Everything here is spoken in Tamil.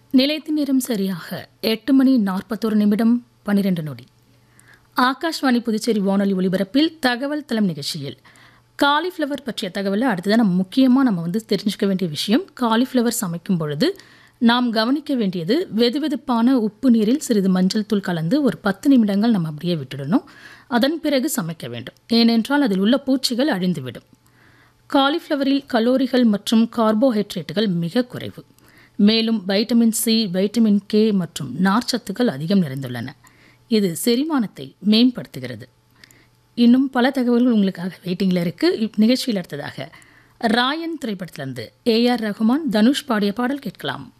நிலையத்தின் நேரம் சரியாக 8:41 ஆகாஷ்வாணி புதுச்சேரி வானொலி ஒலிபரப்பில் தகவல் தளம் நிகழ்ச்சியில் காலிஃப்ளவர் பற்றிய தகவலை அடுத்ததான் நம்ம தெரிஞ்சுக்க வேண்டிய விஷயம். காலிஃப்ளவர் சமைக்கும் பொழுது நாம் கவனிக்க வேண்டியது வெதுவெதுப்பான உப்பு நீரில் சிறிது மஞ்சள் தூள் கலந்து ஒரு 10 நிமிடங்கள் நம்ம அப்படியே விட்டுடணும். அதன் பிறகு சமைக்க வேண்டும். ஏனென்றால் அதில் உள்ள பூச்சிகள் அழிந்துவிடும். காலிஃப்ளவரில் கலோரிகள் மற்றும் கார்போஹைட்ரேட்டுகள் மிக குறைவு. மேலும் வைட்டமின் சி, வைட்டமின் கே மற்றும் நார்ச்சத்துக்கள் அதிகம் நிறைந்துள்ளன. இது செரிமானத்தை மேம்படுத்துகிறது. இன்னும் பல தகவல்கள் உங்களுக்காக வெயிட்டிங்கில் இருக்குது. நிகழ்ச்சியில் அடுத்ததாக ராயன் திரைப்படத்திலிருந்து AR ரகுமான், தனுஷ் பாடிய பாடல் கேட்கலாம்.